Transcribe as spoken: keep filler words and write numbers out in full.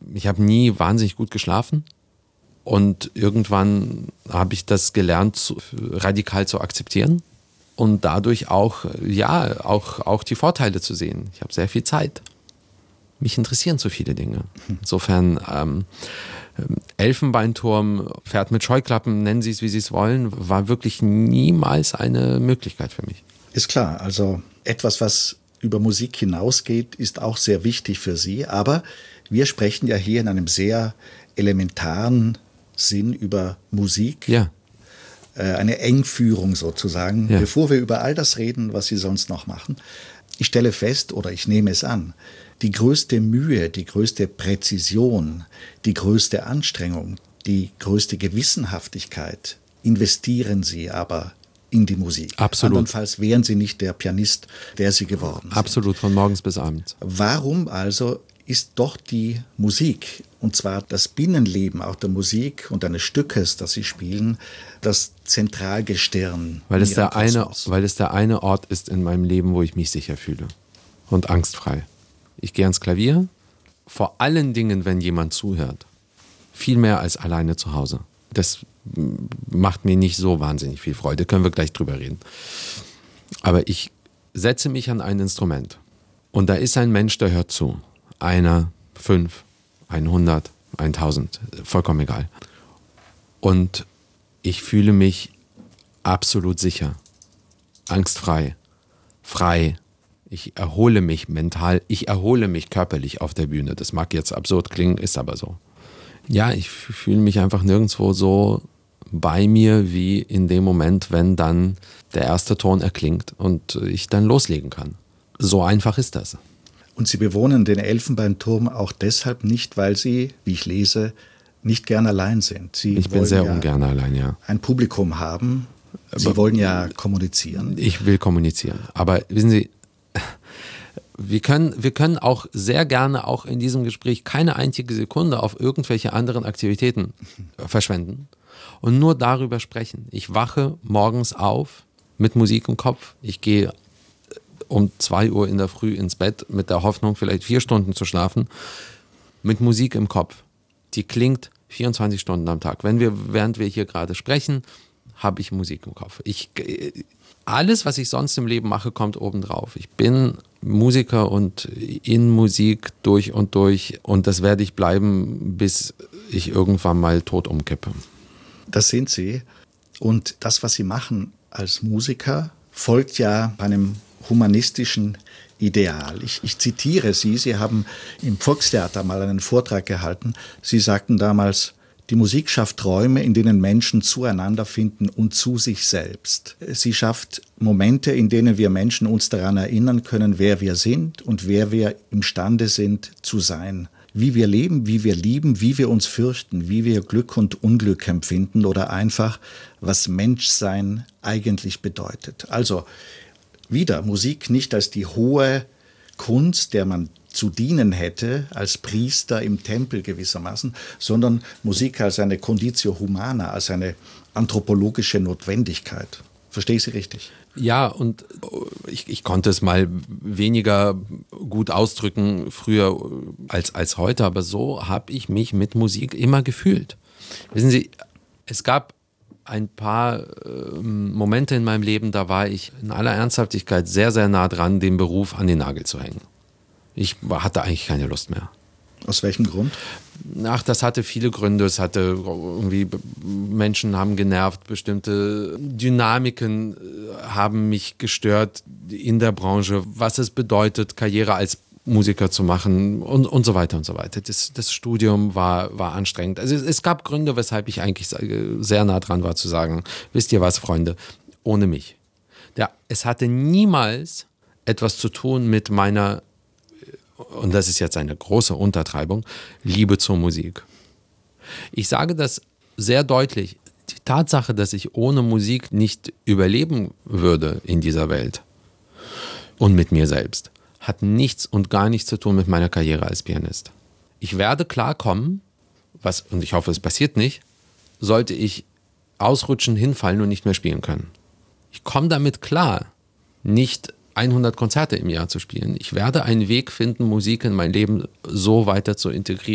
ich habe nie wahnsinnig gut geschlafen. Und irgendwann habe ich das gelernt, zu, radikal zu akzeptieren und dadurch auch, ja, auch, auch die Vorteile zu sehen. Ich habe sehr viel Zeit. Mich interessieren so viele Dinge. Insofern, ähm, Elfenbeinturm, Pferd mit Scheuklappen, nennen Sie es, wie Sie es wollen, war wirklich niemals eine Möglichkeit für mich. Ist klar, also etwas, was über Musik hinausgeht, ist auch sehr wichtig für Sie. Aber wir sprechen ja hier in einem sehr elementaren Sinn über Musik, ja. äh, eine Engführung sozusagen, ja. bevor wir über all das reden, was Sie sonst noch machen. Ich stelle fest, oder ich nehme es an, die größte Mühe, die größte Präzision, die größte Anstrengung, die größte Gewissenhaftigkeit investieren Sie aber in die Musik. Absolut. Andernfalls wären Sie nicht der Pianist, der Sie geworden sind. Absolut, von morgens bis abends. Warum also ist doch die Musik, und zwar das Binnenleben auch der Musik und eines Stückes, das Sie spielen, das Zentralgestirn? Weil es, der eine, weil es der eine Ort ist in meinem Leben, wo ich mich sicher fühle und angstfrei. Ich gehe ans Klavier, vor allen Dingen, wenn jemand zuhört. Viel mehr als alleine zu Hause. Das macht mir nicht so wahnsinnig viel Freude, können wir gleich drüber reden. Aber ich setze mich an ein Instrument und da ist ein Mensch, der hört zu. Einer, fünf, hundert, tausend, vollkommen egal. Und ich fühle mich absolut sicher, angstfrei, frei. Ich erhole mich mental, ich erhole mich körperlich auf der Bühne. Das mag jetzt absurd klingen, ist aber so. Ja, ich fühle mich einfach nirgendwo so bei mir wie in dem Moment, wenn dann der erste Ton erklingt und ich dann loslegen kann. So einfach ist das. Und Sie bewohnen den Elfenbeinturm auch deshalb nicht, weil Sie, wie ich lese, nicht gern allein sind. Sie ich bin sehr ja ungern allein, ja. Ein Publikum haben. Sie aber wollen ja kommunizieren. Ich will kommunizieren. Aber wissen Sie, wir können, wir können auch sehr gerne auch in diesem Gespräch keine einzige Sekunde auf irgendwelche anderen Aktivitäten verschwenden und nur darüber sprechen. Ich wache morgens auf mit Musik im Kopf. Ich gehe um zwei Uhr in der Früh ins Bett mit der Hoffnung, vielleicht vier Stunden zu schlafen, mit Musik im Kopf. Die klingt vierundzwanzig Stunden am Tag. Wenn wir, während wir hier gerade sprechen, habe ich Musik im Kopf. Ich, alles, was ich sonst im Leben mache, kommt obendrauf. Ich bin Musiker und in Musik durch und durch und das werde ich bleiben, bis ich irgendwann mal tot umkippe. Das sind Sie. Und das, was Sie machen als Musiker, folgt ja einem humanistischen Ideal. Ich, ich zitiere Sie, Sie haben im Volkstheater mal einen Vortrag gehalten. Sie sagten damals, die Musik schafft Räume, in denen Menschen zueinander finden und zu sich selbst. Sie schafft Momente, in denen wir Menschen uns daran erinnern können, wer wir sind und wer wir imstande sind zu sein. Wie wir leben, wie wir lieben, wie wir uns fürchten, wie wir Glück und Unglück empfinden oder einfach, was Menschsein eigentlich bedeutet. Also, wieder Musik nicht als die hohe Kunst, der man zu dienen hätte, als Priester im Tempel gewissermaßen, sondern Musik als eine Conditio Humana, als eine anthropologische Notwendigkeit. Verstehe ich Sie richtig? Ja, und ich, ich konnte es mal weniger gut ausdrücken früher als, als heute, aber so habe ich mich mit Musik immer gefühlt. Wissen Sie, es gab ein paar äh, Momente in meinem Leben, da war ich in aller Ernsthaftigkeit sehr, sehr nah dran, den Beruf an den Nagel zu hängen. Ich hatte eigentlich keine Lust mehr. Aus welchem Grund? Ach, das hatte viele Gründe. Es hatte irgendwie, Menschen haben genervt, bestimmte Dynamiken haben mich gestört in der Branche, was es bedeutet, Karriere als Musiker zu machen und, und so weiter und so weiter. Das, das Studium war, war anstrengend. Also es, es gab Gründe, weshalb ich eigentlich sehr nah dran war zu sagen, wisst ihr was, Freunde, ohne mich. Ja, es hatte niemals etwas zu tun mit meiner, und das ist jetzt eine große Untertreibung, Liebe zur Musik. Ich sage das sehr deutlich. Die Tatsache, dass ich ohne Musik nicht überleben würde in dieser Welt und mit mir selbst, hat nichts und gar nichts zu tun mit meiner Karriere als Pianist. Ich werde klarkommen, was, und ich hoffe, es passiert nicht, sollte ich ausrutschen, hinfallen und nicht mehr spielen können. Ich komme damit klar, nicht hundert Konzerte im Jahr zu spielen. Ich werde einen Weg finden, Musik in mein Leben so weiter zu integrieren,